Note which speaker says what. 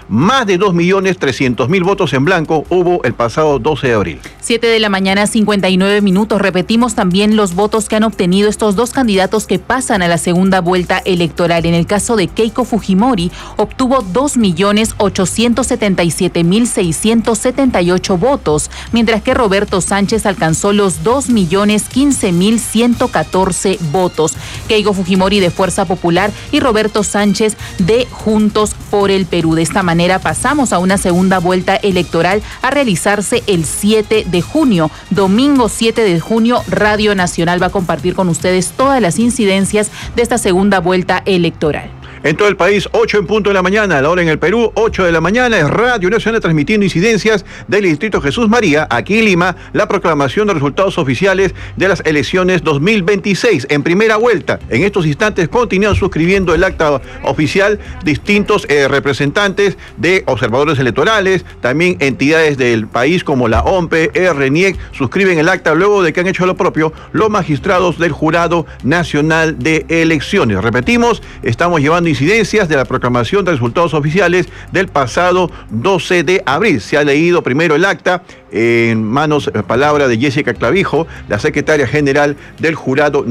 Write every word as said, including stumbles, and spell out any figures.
Speaker 1: Más de dos millones trescientos mil votos en blanco hubo el pasado doce de abril.
Speaker 2: siete de la mañana, cincuenta y nueve minutos. Repetimos también los votos que han obtenido estos dos candidatos que pasan a la segunda vuelta electoral. En el caso de Keiko Fujimori, obtuvo dos millones ochocientos setenta y siete mil seiscientos setenta y ocho votos, mientras que Roberto Sánchez alcanzó los dos millones quince mil ciento catorce votos. Keiko Fujimori de Fuerza Popular y Roberto Sánchez de Juntos por el Perú. De esta manera pasamos a una segunda vuelta electoral a realizarse el siete de junio. Domingo siete de junio, Radio Nacional va a compartir con ustedes todas las incidencias de esta segunda vuelta electoral.
Speaker 1: En todo el país, ocho en punto de la mañana, la hora en el Perú, ocho de la mañana, es Radio Nacional transmitiendo incidencias del Distrito Jesús María, aquí en Lima, la proclamación de resultados oficiales de las elecciones dos mil veintiséis en primera vuelta. En estos instantes continúan suscribiendo el acta oficial distintos eh, representantes de observadores electorales, también entidades del país como la O M P E, RENIEC, suscriben el acta luego de que han hecho lo propio los magistrados del Jurado Nacional de Elecciones. Repetimos, estamos llevando incidencias de la proclamación de resultados oficiales del pasado doce de abril. Se ha leído primero el acta en manos, palabra de Jessica Clavijo, la secretaria general del Jurado